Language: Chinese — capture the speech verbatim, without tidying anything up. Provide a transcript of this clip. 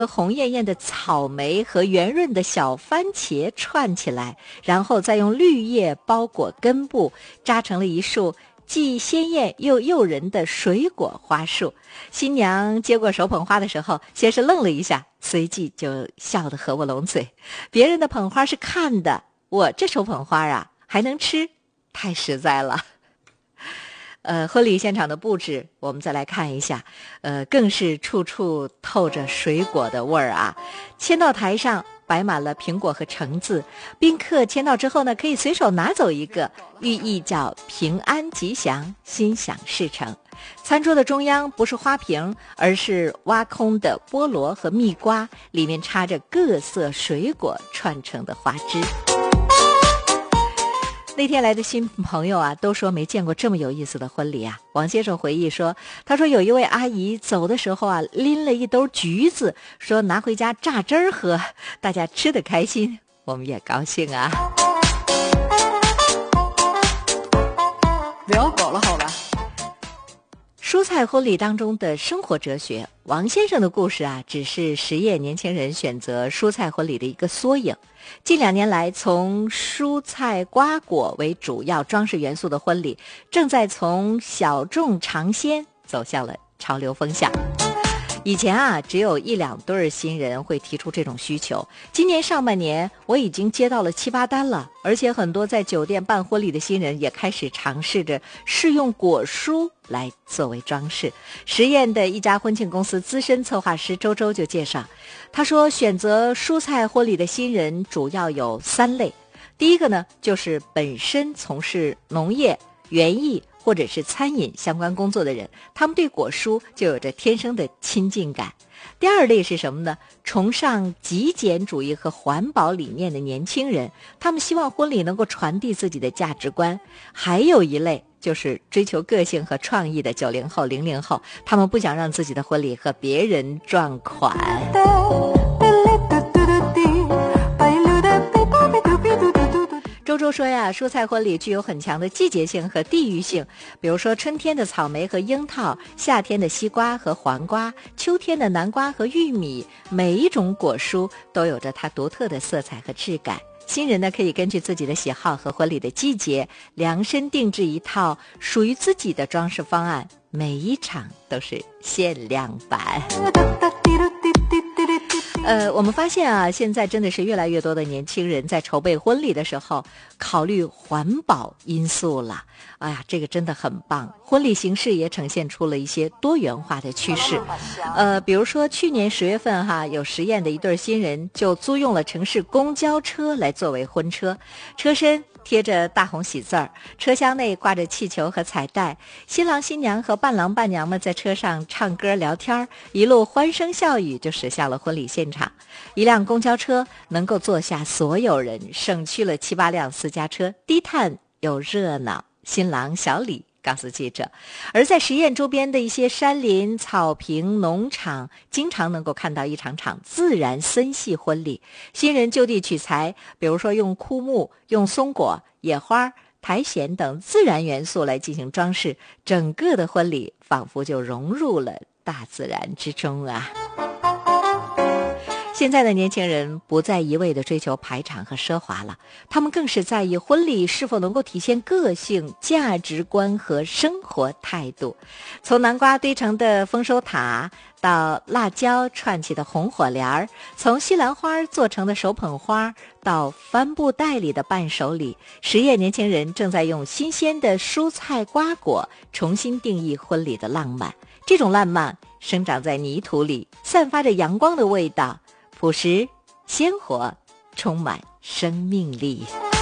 红艳艳的草莓和圆润的小番茄串起来，然后再用绿叶包裹根部，扎成了一束既鲜艳又诱人的水果花束。新娘接过手捧花的时候，先是愣了一下，随即就笑得合不拢嘴。别人的捧花是看的，我这手捧花啊还能吃，太实在了。呃，婚礼现场的布置，我们再来看一下，呃，更是处处透着水果的味儿啊。签到台上摆满了苹果和橙子，宾客签到之后呢，可以随手拿走一个，寓意叫平安吉祥、心想事成。餐桌的中央不是花瓶，而是挖空的菠萝和蜜瓜，里面插着各色水果串成的花枝。那天来的新朋友啊，都说没见过这么有意思的婚礼啊。王先生回忆说，他说有一位阿姨走的时候啊，拎了一兜橘子，说拿回家榨汁儿喝，大家吃得开心，我们也高兴啊。 不要搞了好吧。 蔬菜婚礼当中的生活哲学，王先生的故事啊，只是实业年轻人选择蔬菜婚礼的一个缩影。近两年来，从蔬菜瓜果为主要装饰元素的婚礼，正在从小众尝鲜走向了潮流风向。以前啊，只有一两对新人会提出这种需求。今年上半年，我已经接到了七八单了，而且很多在酒店办婚礼的新人也开始尝试着试用果蔬来作为装饰。实验的一家婚庆公司资深策划师周周就介绍，他说选择蔬菜婚礼的新人主要有三类。第一个呢，就是本身从事农业、园艺或者是餐饮相关工作的人，他们对果蔬就有着天生的亲近感。第二类是什么呢？崇尚极简主义和环保理念的年轻人，他们希望婚礼能够传递自己的价值观。还有一类就是追求个性和创意的九零后、零零后，他们不想让自己的婚礼和别人撞款。周周说呀，蔬菜婚礼具有很强的季节性和地域性，比如说春天的草莓和樱桃，夏天的西瓜和黄瓜，秋天的南瓜和玉米，每一种果蔬都有着它独特的色彩和质感。新人呢，可以根据自己的喜好和婚礼的季节，量身定制一套属于自己的装饰方案，每一场都是限量版。呃，我们发现啊，现在真的是越来越多的年轻人在筹备婚礼的时候考虑环保因素了。哎呀，这个真的很棒。婚礼形式也呈现出了一些多元化的趋势。呃，比如说去年十月份哈，有实验的一对新人就租用了城市公交车来作为婚车，车身贴着大红喜字儿，车厢内挂着气球和彩带，新郎新娘和伴郎伴娘们在车上唱歌聊天，一路欢声笑语就驶向了婚礼现场。一辆公交车能够坐下所有人，省去了七八辆私家车，低碳又热闹。新郎小李告诉记者，而在实验周边的一些山林、草坪、农场，经常能够看到一场场自然森系婚礼。新人就地取材，比如说用枯木、用松果、野花、苔藓等自然元素来进行装饰，整个的婚礼仿佛就融入了大自然之中啊。现在的年轻人不再一味地追求排场和奢华了，他们更是在意婚礼是否能够体现个性、价值观和生活态度。从南瓜堆成的丰收塔，到辣椒串起的红火帘儿，从西兰花做成的手捧花，到帆布袋里的伴手礼，实业年轻人正在用新鲜的蔬菜瓜果重新定义婚礼的浪漫。这种浪漫生长在泥土里，散发着阳光的味道，朴实、鲜活，充满生命力。